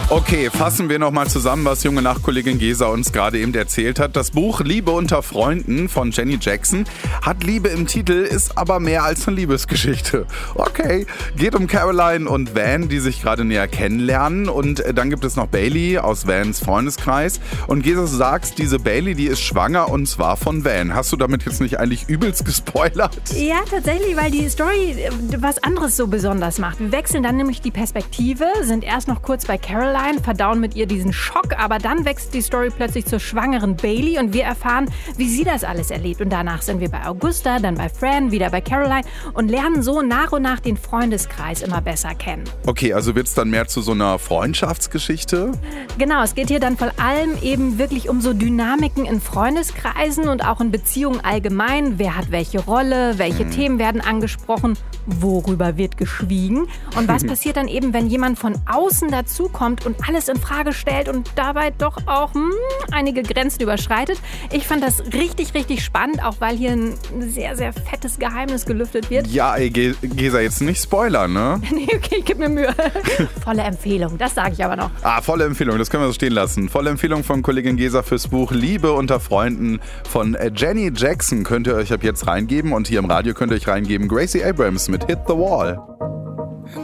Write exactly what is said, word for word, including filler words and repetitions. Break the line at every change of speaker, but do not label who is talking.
Okay, fassen wir nochmal zusammen, was junge Nachkollegin Gesa uns gerade eben erzählt hat. Das Buch Liebe unter Freunden von Jenny Jackson hat Liebe im Titel, ist aber mehr als eine Liebesgeschichte. Okay, geht um Caroline und Van, die sich gerade näher kennenlernen. Und dann gibt es noch Bailey aus Vans Freundeskreis. Und Gesa, du sagst, diese Bailey, die ist schwanger und zwar von Van. Hast du damit jetzt nicht eigentlich übelst gespoilert?
Ja, tatsächlich, weil die Story was anderes so besonders macht. Wir wechseln dann nämlich die Perspektive, sind erst noch kurz bei Caroline, verdauen mit ihr diesen Schock, aber dann wächst die Story plötzlich zur schwangeren Bailey und wir erfahren, wie sie das alles erlebt. Und danach sind wir bei Augusta, dann bei Fran, wieder bei Caroline und lernen so nach und nach den Freundeskreis immer besser kennen.
Okay, also wird es dann mehr zu so einer Freundschaftsgeschichte?
Genau, es geht hier dann vor allem eben wirklich um so Dynamiken in Freundeskreisen und auch in Beziehungen allgemein. Wer hat welche Rolle, welche hm. Themen werden angesprochen, worüber wird geschwiegen und was passiert dann eben, wenn jemand von außen dazukommt und alles in Frage stellt und dabei doch auch hm, einige Grenzen überschreitet. Ich fand das richtig, richtig spannend, auch weil hier ein sehr, sehr fettes Geheimnis gelüftet wird.
Ja, ey, Gesa, jetzt nicht spoilern, ne?
Nee, okay, ich geb mir Mühe. Volle Empfehlung, das sage ich aber noch.
Ah, volle Empfehlung, das können wir so stehen lassen. Volle Empfehlung von Kollegin Gesa fürs Buch Liebe unter Freunden von Jenny Jackson könnt ihr euch ab jetzt reingeben und hier im Radio könnt ihr euch reingeben Gracie Abrams mit Hit the Wall.